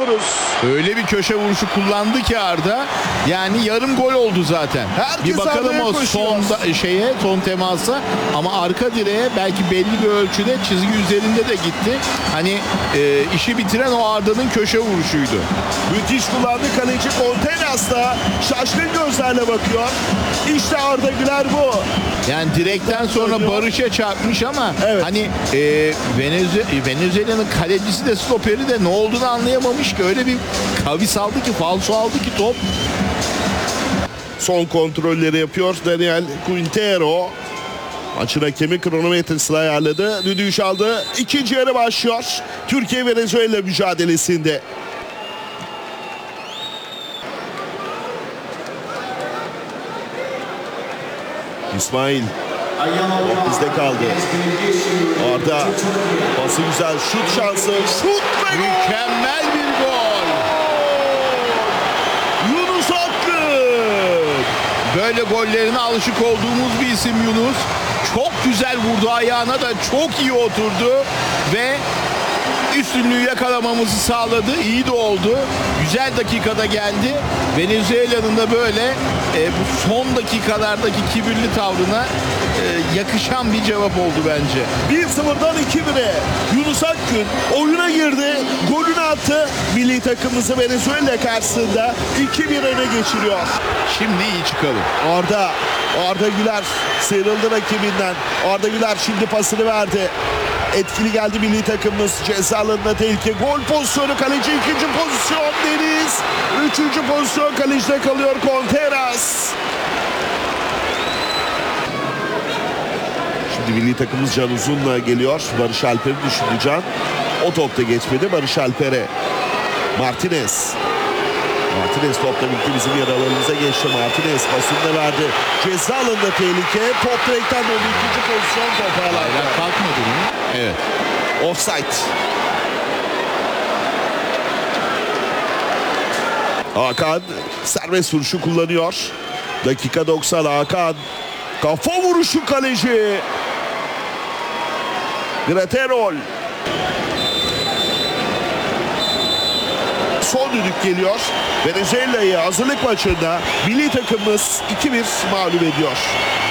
görüyoruz. Öyle bir köşe vuruşu kullandı ki Arda. Yani yarım gol oldu zaten. Herkes bir bakalım Arda'ya o koşuyor. son temasa, ama arka direğe belki belli bir ölçüde çizgi üzerinde de gitti. Hani işi bitiren o Arda'nın köşe vuruşuydu. Müthiş kullandı kaleci Conteras da şaşkın gözlerle bakıyor. İşte Arda Güler bu. Yani direkten sonra Barış'a çarpmış ama Evet. hani Venezuela'nın kalecisi de stoperi de ne olduğunu anlayamamış ki, öyle bir kavis aldı ki, falso aldı ki top. Son kontrolleri yapıyor Daniel Quintero. Maçın hakemi kronometresini ayarladı. Düdüğü çaldı. İkinci yarı başlıyor. Türkiye Venezuela mücadelesinde. İsmail. Top bizde kaldı. Arda. Pası güzel. Şut şansı. Şut ve gol. Mükemmel bir gol. Yunus Akgün. Böyle gollerine alışık olduğumuz bir isim Yunus. Çok güzel vurdu, ayağına da çok iyi oturdu ve üstünlüğü yakalamamızı sağladı. İyi de oldu. Güzel dakikada geldi. Venezuela'nın da böyle bu son dakikalardaki kibirli tavrına yakışan bir cevap oldu bence. 1-0'dan 2-1'e Yunus Akgün oyuna girdi. Golünü attı. Milli takımımızı Venezuela karşısında 2-1 öne geçiriyor. Şimdi iyi çıkalım. Arda Güler sıyrıldı rakibinden. Arda Güler şimdi pasını verdi. Etkili geldi milli takımımız. Ceza alanına tehlike. Gol pozisyonu kaleci. İkinci pozisyon Deniz. Üçüncü pozisyon kalecide kalıyor Conteras. Şimdi milli takımımız Can Uzun'la geliyor. Barış Alper'i düşündü Can. O topta geçmedi. Barış Alper'e. Martinez topla birlikte bizim yer alanımıza geçti. Martinez pasını da verdi. Ceza alanında tehlike. Top direkten döndü. İkinci pozisyon toparlandı. Kalkmadı mı? Evet. Offside. Hakan serbest vuruşu kullanıyor. Dakika 90 Hakan. Kafa vuruşu kaleci. Graterol. Son düdük geliyor. Venezuela'yı hazırlık maçında milli takımımız 2-1 mağlup ediyor.